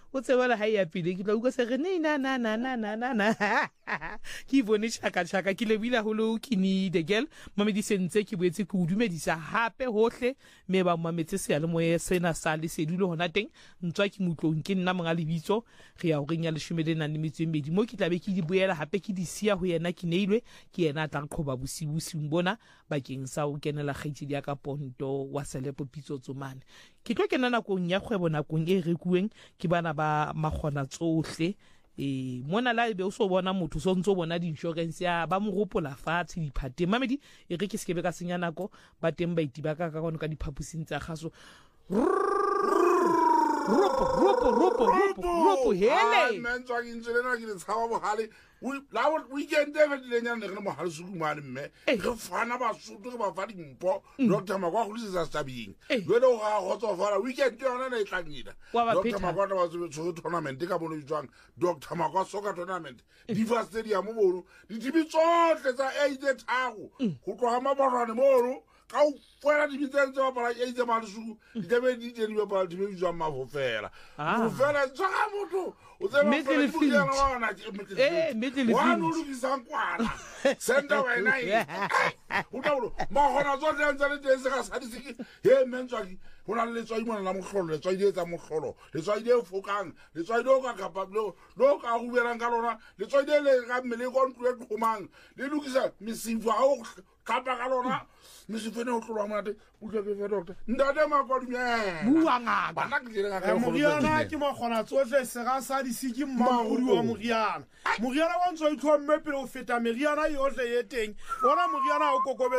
o tsebela ha ya pele ke tla utlwa se re na ke bone shaka ke lebile holo Kini the girl mamedi sentse ke boetse ke udumedisa hape hohle me ba mametse se ya le moye sena sa le sedilo hona teng ntswa ke mutlong ke nna monga lebitso re ya o renya le 12 mo ke tlabe ke di boela hape ke di sia ho yena ke neilwe ke yena tla qhoba bosibusi mbona bakeng sa o kenela kgaitsi ya ka Ponto wa Selepo Pitsotso mane ke tlo kena nakong ya kgwebo nakong e rekuweng ke bana ba magona tsohle mona la ebe o so bona motho so ntso bona di insurance ya ba mo gopola fatshe di phate mamedi e re ke skebe ka senya nako ba teng ba itiba ka ka ka diphapusing tsa gaso ropo hele man tswa ke ntse lena ke le tshaba bohale la weekend e fetileng ne re mo hale sukumane mme re fana ba sutu ke ba fa dimpo Dr. Makwa go lisa stabing jwale o ga go tsofala weekend yona ne e tlangida Dr. Makwa ba tso tournament ka bono jwang Dr. Makwa soccer tournament Diva Stadium mo di tibi tsohle tsa 8 thago go tloga mabarane mo ka o fela di bitse ba bala e itse ma lesu di tebe di di ba bala di be jwa ma go fela tsaka motho o tseba wa no lu bisa kwala senda wa ina o tawlo ma gona tso tsa le tse ka sa di siki he mentswa ki hona le tswa imona la mohlolo le tswa ile tsa mohlolo le tswa ile fokang le tswa ile ka ka pablo lo ka go berang ka lona le tswa ile le ka mmele go ntwe khomang le lokisa misifa o kapa ka lona misifene o tlwa mate o tla be doctor ndade Makwa bua ngaka bana ke le ka moriana ke mo gona tsohle se ga sa di siki mmagodi wa moriana wa ntso itlhomme pele o feta meriana yohle ye teng ona moriana o kokobe